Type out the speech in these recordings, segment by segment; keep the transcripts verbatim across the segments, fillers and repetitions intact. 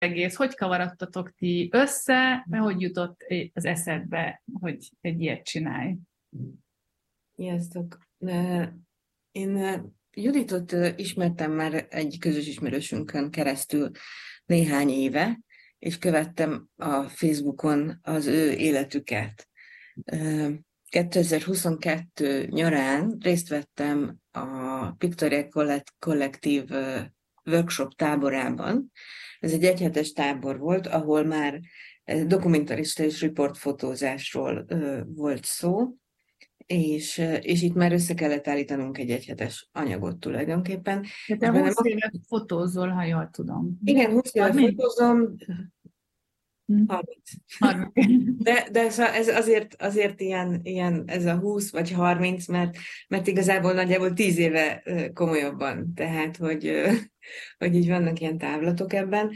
egész? Hogy kavarodtatok ti össze? Mert hogy jutott az eszedbe, hogy egy ilyet csinálj? Sziasztok! Ö, Én ö, Juditot ö, ismertem már egy közös ismerősünkön keresztül néhány éve, és követtem a Facebookon az ő életüket. Ö, kétezer-huszonkettő nyarán részt vettem a Pictorial Collect- Kollektív ö, workshop táborában. Ez egy egyhetes tábor volt, ahol már ö, dokumentarista és riportfotózásról ö, volt szó, és, és itt már össze kellett állítanunk egy egyhetes anyagot tulajdonképpen. De te És bennem húsz éve fotózol, ha jól tudom. Ugye? igen, húsz éve harminc? fotózom, Hm. harminc. harminc. De, de szóval ez azért, azért ilyen, ilyen, ez a húsz vagy harminc, mert, mert igazából nagyjából tíz éve ö, komolyabban. Tehát, hogy, ö, hogy így vannak ilyen távlatok ebben.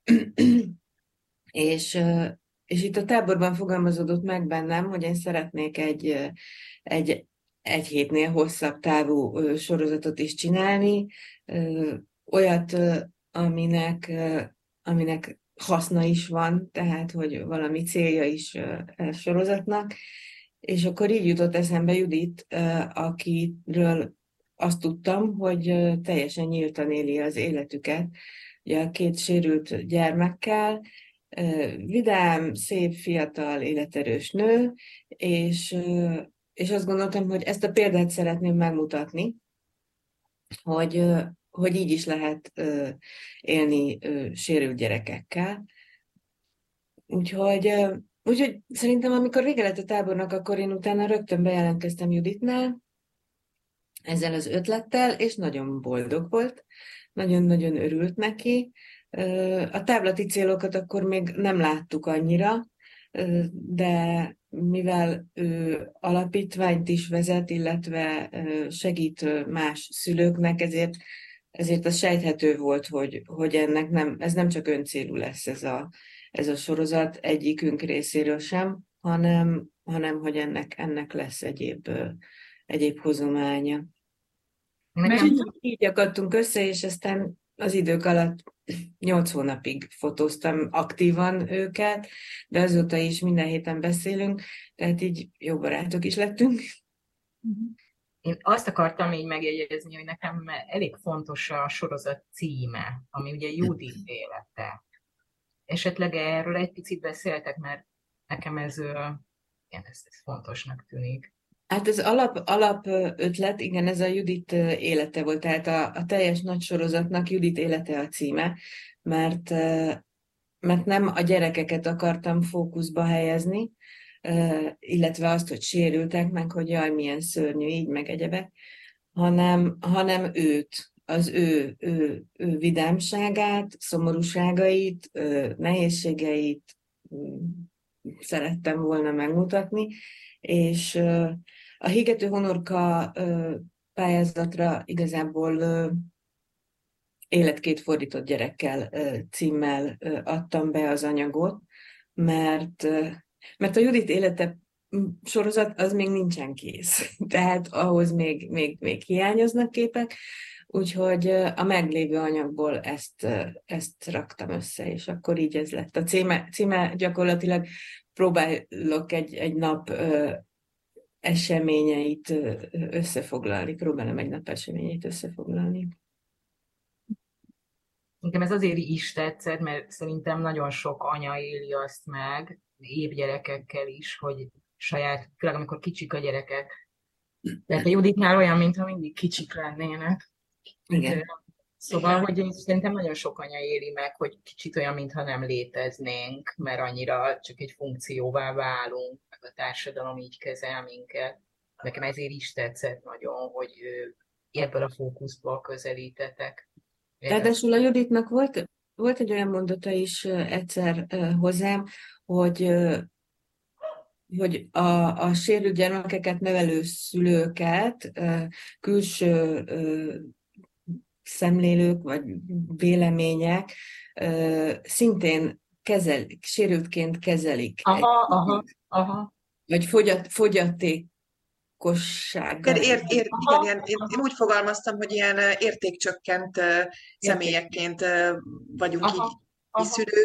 És, ö, és itt a táborban fogalmazódott meg bennem, hogy én szeretnék egy, ö, egy, egy hétnél hosszabb távú ö, sorozatot is csinálni, ö, olyat, ö, aminek, ö, aminek haszna is van, tehát hogy valami célja is ö, a sorozatnak. És akkor így jutott eszembe Judit, ö, akiről azt tudtam, hogy ö, teljesen nyíltan éli az életüket, ugye a két sérült gyermekkel, ö, vidám, szép, fiatal, életerős nő, és, ö, és azt gondoltam, hogy ezt a példát szeretném megmutatni, hogy, ö, hogy így is lehet ö, élni ö, sérült gyerekekkel. Úgyhogy, ö, úgyhogy szerintem, amikor vége lett a tábornak, akkor én utána rögtön bejelentkeztem Juditnál ezzel az ötlettel, és nagyon boldog volt, nagyon-nagyon örült neki. Ö, A távlati célokat akkor még nem láttuk annyira, ö, de mivel ő alapítványt is vezet, illetve ö, segít ö, más szülőknek, ezért, ezért az sejthető volt, hogy, hogy ennek nem, ez nem csak öncélú lesz ez a, ez a sorozat egyikünk részéről sem, hanem, hanem hogy ennek, ennek lesz egyéb, ö, egyéb hozománya. És Nekem így, így akadtunk össze, és aztán az idők alatt nyolc hónapig fotóztam aktívan őket, de azóta is minden héten beszélünk, tehát így jó barátok is lettünk. Én azt akartam így megjegyezni, hogy nekem elég fontos a sorozat címe, ami ugye Judit élete. Esetleg erről egy picit beszéltek, mert nekem ez, ö, igen, ez, ez fontosnak tűnik. Hát az alap, alap ö, ötlet, igen, ez a Judit ö, élete volt, tehát a, a teljes nagy sorozatnak Judit élete a címe, mert, ö, mert nem a gyerekeket akartam fókuszba helyezni, ö, illetve azt, hogy sérültek meg, hogy jaj, milyen szörnyű, így meg egyebek, hanem, hanem őt, az ő, ő, ő vidámságát, szomorúságait, ö, nehézségeit ö, szerettem volna megmutatni, és ö, a Hígető Honorka ö, pályázatra igazából ö, Életkét fordított gyerekkel ö, címmel ö, adtam be az anyagot, mert, ö, mert a Judit élete m, sorozat az még nincsen kész, tehát ahhoz még, még, még hiányoznak képek, úgyhogy ö, a meglévő anyagból ezt, ö, ezt raktam össze, és akkor így ez lett. A címe, címe gyakorlatilag próbálok egy, egy nap ö, eseményeit ö, összefoglalni, próbálom egy nap eseményeit összefoglalni. Nekem ez azért is tetszett, mert szerintem nagyon sok anya éli azt meg, épp gyerekekkel is, hogy saját, főleg amikor kicsik a gyerekek. Tehát a Juditnál olyan, mintha mindig kicsik lennének. Igen. Szóval, hogy én szerintem nagyon sok anya éli meg, hogy kicsit olyan, mintha nem léteznénk, mert annyira csak egy funkcióvá válunk, meg a társadalom így kezel minket. Nekem ezért is tetszett nagyon, hogy ö, ebből a fókuszból közelítetek. Ráadásul a Juditnak volt, volt egy olyan mondata is ö, egyszer ö, hozzám, hogy, ö, hogy a, a sérült gyermekeket nevelő szülőket ö, külső ö, szemlélők vagy vélemények ö, szintén kezelik, sérültként kezelik. Egy, Aha, aha, aha. vagy fogyat, Igen, fogyatékossággal. ér, ér, igen, Aha, ilyen, én, én aha, úgy fogalmaztam, hogy ilyen ö, értékcsökkent ö, személyekként ö, vagyunk így aha, Aha. szülő